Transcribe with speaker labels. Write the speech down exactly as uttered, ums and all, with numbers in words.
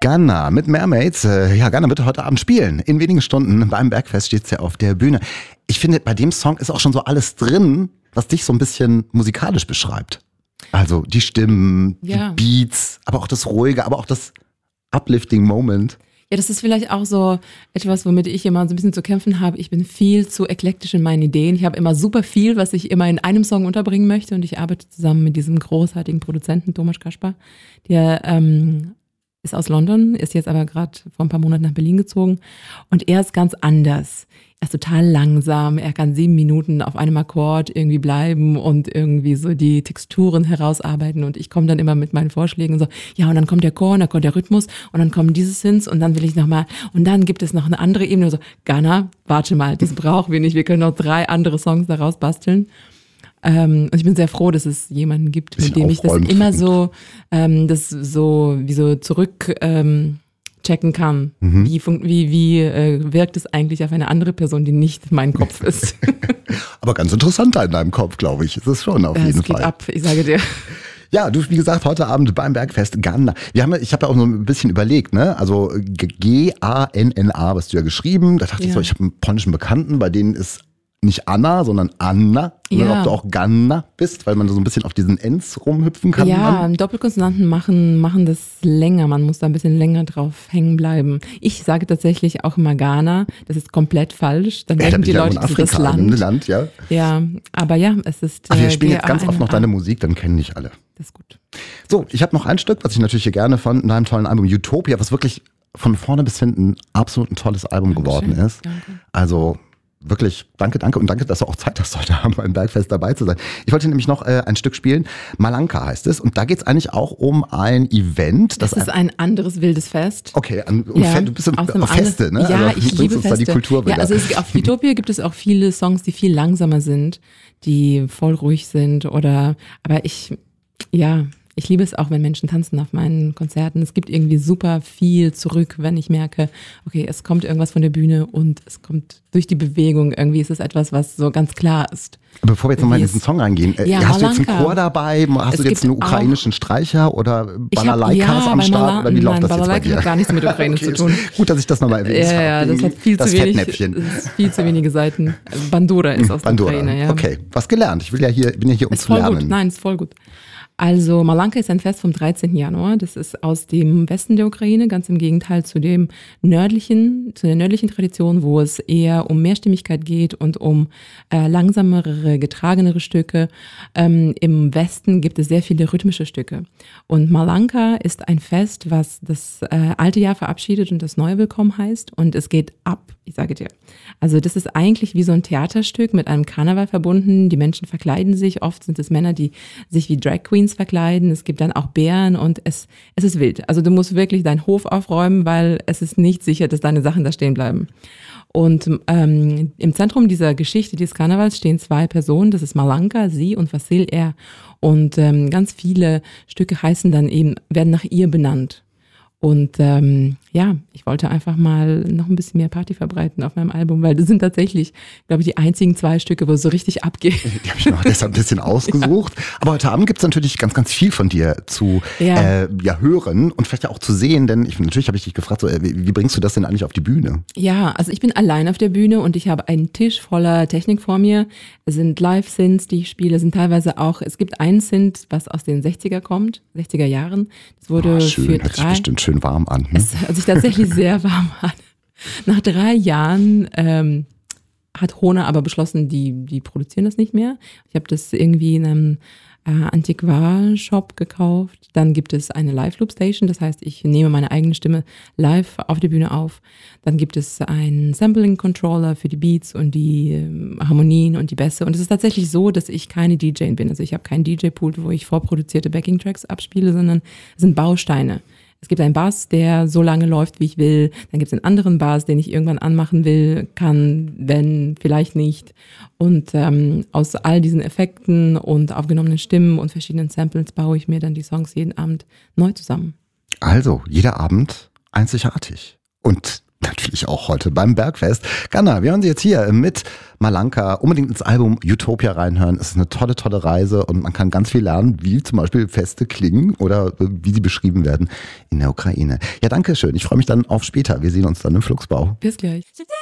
Speaker 1: Ghana mit Mermaids. Ja, Ghana wird heute Abend spielen. In wenigen Stunden beim Bergfest steht sie auf der Bühne. Ich finde, bei dem Song ist auch schon so alles drin, was dich so ein bisschen musikalisch beschreibt. Also die Stimmen,
Speaker 2: ja.
Speaker 1: die Beats, aber auch das Ruhige, aber auch das Uplifting Moment.
Speaker 2: Ja, das ist vielleicht auch so etwas, womit ich immer so ein bisschen zu kämpfen habe. Ich bin viel zu eklektisch in meinen Ideen. Ich habe immer super viel, was ich immer in einem Song unterbringen möchte. Und ich arbeite zusammen mit diesem großartigen Produzenten Thomas Kaspar. Der ähm, ist aus London, ist jetzt aber gerade vor ein paar Monaten nach Berlin gezogen. Und er ist ganz anders. Er ist total langsam. Er kann sieben Minuten auf einem Akkord irgendwie bleiben und irgendwie so die Texturen herausarbeiten. Und ich komme dann immer mit meinen Vorschlägen und so, ja, und dann kommt der Chor und dann kommt der Rhythmus und dann kommen diese Synths und dann will ich nochmal, und dann gibt es noch eine andere Ebene. Und so, Ghana, warte mal, das brauchen wir nicht. Wir können noch drei andere Songs daraus basteln. Ähm, und ich bin sehr froh, dass es jemanden gibt, mit dem ich das immer so, ähm, das so, wie so zurück, ähm, checken kann. Mhm. Wie, wie, wie äh, wirkt es eigentlich auf eine andere Person, die nicht mein Kopf ist?
Speaker 1: Aber ganz interessanter in deinem Kopf, glaube ich. Ist es schon auf
Speaker 2: ja,
Speaker 1: jeden
Speaker 2: es geht
Speaker 1: Fall.
Speaker 2: ab, ich sage dir.
Speaker 1: Ja, du, wie gesagt, heute Abend beim Bergfest Ghana. Wir haben, ich habe ja auch so ein bisschen überlegt, ne? Also G A N N A, was du ja geschrieben. Da dachte ja. ich so, ich habe einen polnischen Bekannten, bei denen ist nicht Anna, sondern Anna. Ja. Oder ob du auch Ghana bist, weil man so ein bisschen auf diesen Ns rumhüpfen kann.
Speaker 2: Ja, Doppelkonsonanten machen, machen das länger. Man muss da ein bisschen länger drauf hängen bleiben. Ich sage tatsächlich auch immer Ghana. Das ist komplett falsch. Dann
Speaker 1: ja,
Speaker 2: denken die
Speaker 1: ja
Speaker 2: Leute, das ist das Land.
Speaker 1: Land ja.
Speaker 2: ja, aber ja, es ist.
Speaker 1: Aber wir spielen jetzt ganz oft noch deine Musik, dann kennen dich alle.
Speaker 2: Das ist gut.
Speaker 1: So, ich habe noch ein Stück, was ich natürlich hier gerne fand, in deinem tollen Album Utopia, was wirklich von vorne bis hinten absolut ein tolles Album
Speaker 2: Dankeschön.
Speaker 1: geworden ist.
Speaker 2: Danke.
Speaker 1: Also wirklich, danke, danke und danke, dass du auch Zeit hast, heute Abend beim Bergfest dabei zu sein. Ich wollte nämlich noch äh, ein Stück spielen. Malanka heißt es. Und da geht es eigentlich auch um ein Event.
Speaker 2: Das, das ist ein anderes wildes Fest.
Speaker 1: Okay, an, um
Speaker 2: ja,
Speaker 1: du bist auf
Speaker 2: andere,
Speaker 1: Feste, ne?
Speaker 2: Ja,
Speaker 1: also,
Speaker 2: ich liebe
Speaker 1: uns
Speaker 2: Feste.
Speaker 1: Da die Kultur
Speaker 2: ja, also es, auf Utopia gibt es auch viele Songs, die viel langsamer sind, die voll ruhig sind oder, aber ich, ja, ich liebe es auch, wenn Menschen tanzen auf meinen Konzerten. Es gibt irgendwie super viel zurück, wenn ich merke, okay, es kommt irgendwas von der Bühne und es kommt durch die Bewegung. Irgendwie ist es etwas, was so ganz klar ist.
Speaker 1: Bevor wir jetzt nochmal in diesen Song reingehen,
Speaker 2: ja,
Speaker 1: hast
Speaker 2: Malanka.
Speaker 1: du jetzt einen Chor dabei? Hast
Speaker 2: es
Speaker 1: du jetzt einen ukrainischen Streicher oder Balalaikas
Speaker 2: ja,
Speaker 1: am Start?
Speaker 2: Mala-
Speaker 1: oder wie läuft
Speaker 2: nein,
Speaker 1: das jetzt bei dir?
Speaker 2: Hat gar nichts mit Ukraine
Speaker 1: okay,
Speaker 2: zu tun.
Speaker 1: Gut, dass ich das nochmal erwähnt habe.
Speaker 2: Ja, ja, das hat viel
Speaker 1: das
Speaker 2: zu wenig,
Speaker 1: Fettnäpfchen.
Speaker 2: das ist viel zu wenige Seiten. Bandura ist aus
Speaker 1: Bandura.
Speaker 2: der Ukraine, ja.
Speaker 1: Okay, was gelernt. Ich will ja hier, bin ja hier, um
Speaker 2: ist
Speaker 1: zu
Speaker 2: voll
Speaker 1: lernen.
Speaker 2: Gut. Nein, ist voll gut. Also Malanka ist ein Fest vom dreizehnten Januar. Das ist aus dem Westen der Ukraine, ganz im Gegenteil zu dem nördlichen, zu der nördlichen Tradition, wo es eher um Mehrstimmigkeit geht und um äh, langsamere, getragenere Stücke. Ähm, Im Westen gibt es sehr viele rhythmische Stücke. Und Malanka ist ein Fest, was das äh, alte Jahr verabschiedet und das neue willkommen heißt. Und es geht ab, ich sage dir. Also das ist eigentlich wie so ein Theaterstück mit einem Karneval verbunden. Die Menschen verkleiden sich. Oft sind es Männer, die sich wie Drag Queens verkleiden. Es gibt dann auch Bären und es, es ist wild. Also du musst wirklich deinen Hof aufräumen, weil es ist nicht sicher, dass deine Sachen da stehen bleiben. Und ähm, im Zentrum dieser Geschichte dieses Karnevals stehen zwei Personen. Das ist Malanka, sie und Vassil, er. Und ähm, ganz viele Stücke heißen dann eben, werden nach ihr benannt. Und ähm, ja, ich wollte einfach mal noch ein bisschen mehr Party verbreiten auf meinem Album, weil das sind tatsächlich, glaube ich, die einzigen zwei Stücke, wo es so richtig abgeht.
Speaker 1: Die habe ich noch deshalb ein bisschen ausgesucht. Ja. Aber heute Abend gibt es natürlich ganz, ganz viel von dir zu ja. Äh, ja, hören und vielleicht auch zu sehen, denn ich, natürlich habe ich dich gefragt, so, äh, wie, wie bringst du das denn eigentlich auf die Bühne?
Speaker 2: Ja, also ich bin allein auf der Bühne und ich habe einen Tisch voller Technik vor mir. Es sind Live-Synths, die ich spiele, es sind teilweise auch, es gibt einen Synth, was aus den sechziger kommt, sechziger Jahren. Das wurde
Speaker 1: oh, schön,
Speaker 2: für
Speaker 1: hört
Speaker 2: drei,
Speaker 1: sich bestimmt schön warm an. Hm?
Speaker 2: Es hört sich tatsächlich sehr warm an. Nach drei Jahren ähm, hat Hohner aber beschlossen, die, die produzieren das nicht mehr. Ich habe das irgendwie in einem äh, Antiquar-Shop gekauft. Dann gibt es eine Live-Loop-Station, das heißt, ich nehme meine eigene Stimme live auf der Bühne auf. Dann gibt es einen Sampling-Controller für die Beats und die ähm, Harmonien und die Bässe. Und es ist tatsächlich so, dass ich keine D J bin. Also ich habe keinen D J-Pult, wo ich vorproduzierte Backing-Tracks abspiele, sondern es sind Bausteine. Es gibt einen Bass, der so lange läuft, wie ich will. Dann gibt es einen anderen Bass, den ich irgendwann anmachen will, kann, wenn, vielleicht nicht. Und ähm, aus all diesen Effekten und aufgenommenen Stimmen und verschiedenen Samples baue ich mir dann die Songs jeden Abend neu zusammen.
Speaker 1: Also, jeder Abend einzigartig. Und natürlich auch heute beim Bergfest. Ganna, wir hören Sie jetzt hier mit Malanka. Unbedingt ins Album Utopia reinhören. Es ist eine tolle, tolle Reise und man kann ganz viel lernen, wie zum Beispiel Feste klingen oder wie sie beschrieben werden in der Ukraine. Ja, danke schön. Ich freue mich dann auf später. Wir sehen uns dann im Flugsbau.
Speaker 2: Bis gleich.